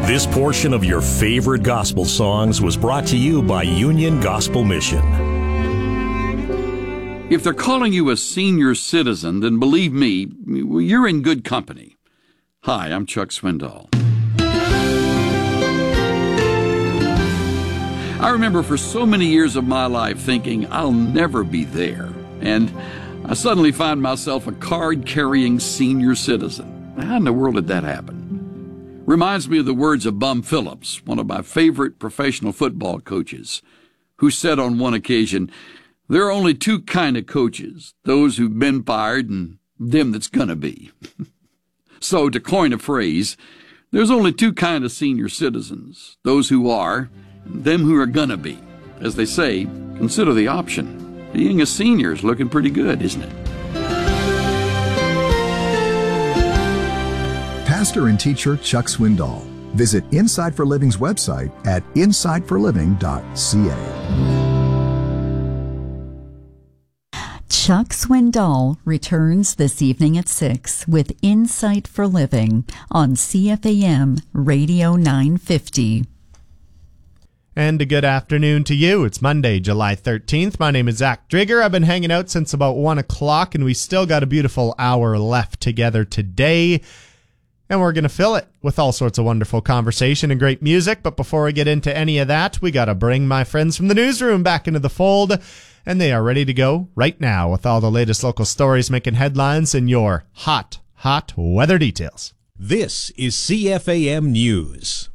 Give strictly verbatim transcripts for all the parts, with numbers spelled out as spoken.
This portion of your favorite gospel songs was brought to you by Union Gospel Mission. If they're calling you a senior citizen, then believe me, you're in good company. Hi, I'm Chuck Swindoll. I remember for so many years of my life thinking I'll never be there. And I suddenly find myself a card-carrying senior citizen. How in the world did that happen? Reminds me of the words of Bum Phillips, one of my favorite professional football coaches, who said on one occasion, "There are only two kind of coaches, those who've been fired and them that's gonna be." So, to coin a phrase, there's only two kind of senior citizens, those who are and them who are gonna be. As they say, consider the option. Being a senior is looking pretty good, isn't it? Pastor and teacher Chuck Swindoll. Visit Inside for Living's website at inside for living dot c a. Chuck Swindoll returns this evening at six with Insight for Living on C F A M Radio nine fifty. And a good afternoon to you. It's Monday, July thirteenth. My name is Zach Drigger. I've been hanging out since about one o'clock, and we still got a beautiful hour left together today. And we're going to fill it with all sorts of wonderful conversation and great music. But before we get into any of that, we got to bring my friends from the newsroom back into the fold. And they are ready to go right now with all the latest local stories making headlines and your hot, hot weather details. This is C F A M News.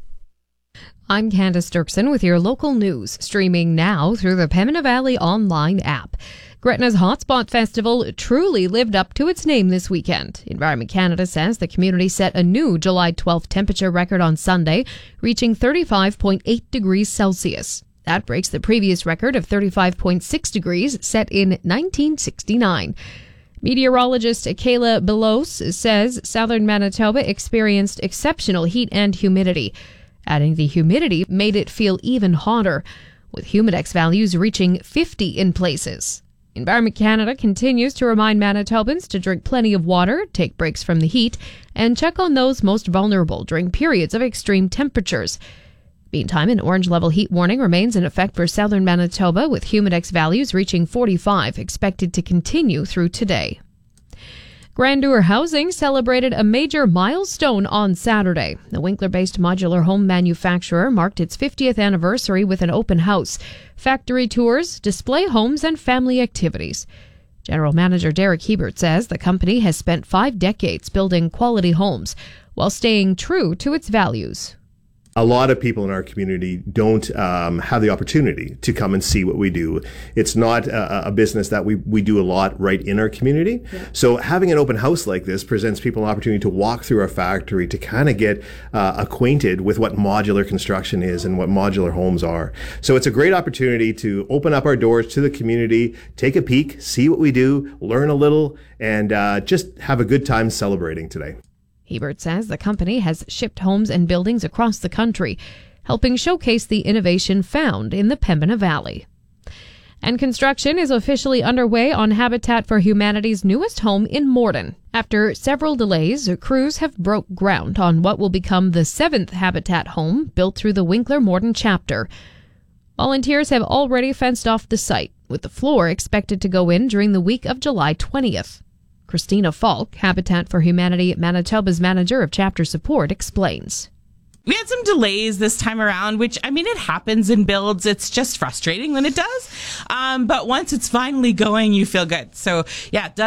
I'm Candace Dirksen with your local news, streaming now through the Pembina Valley online app. Gretna's Hotspot Festival truly lived up to its name this weekend. Environment Canada says the community set a new July twelfth temperature record on Sunday, reaching thirty-five point eight degrees Celsius. That breaks the previous record of thirty-five point six degrees set in nineteen sixty-nine. Meteorologist Kayla Belos says southern Manitoba experienced exceptional heat and humidity, adding the humidity made it feel even hotter, with Humidex values reaching fifty in places. Environment Canada continues to remind Manitobans to drink plenty of water, take breaks from the heat, and check on those most vulnerable during periods of extreme temperatures. Meantime, an orange-level heat warning remains in effect for southern Manitoba, with Humidex values reaching forty-five, expected to continue through today. Grandeur Housing celebrated a major milestone on Saturday. The Winkler-based modular home manufacturer marked its fiftieth anniversary with an open house, factory tours, display homes, and family activities. General Manager Derek Hebert says the company has spent five decades building quality homes while staying true to its values. A lot of people in our community don't um, have the opportunity to come and see what we do. It's not a, a business that we, we do a lot right in our community. Yeah. So having an open house like this presents people an opportunity to walk through our factory to kind of get uh, acquainted with what modular construction is and what modular homes are. So it's a great opportunity to open up our doors to the community, take a peek, see what we do, learn a little, and uh, just have a good time celebrating today. Hebert says the company has shipped homes and buildings across the country, helping showcase the innovation found in the Pembina Valley. And construction is officially underway on Habitat for Humanity's newest home in Morden. After several delays, crews have broke ground on what will become the seventh Habitat home built through the Winkler Morden chapter. Volunteers have already fenced off the site, with the floor expected to go in during the week of July twentieth. Christina Falk, Habitat for Humanity Manitoba's manager of chapter support, explains. We had some delays this time around, which, I mean, it happens in builds. It's just frustrating when it does. Um, but once it's finally going, you feel good. So, yeah,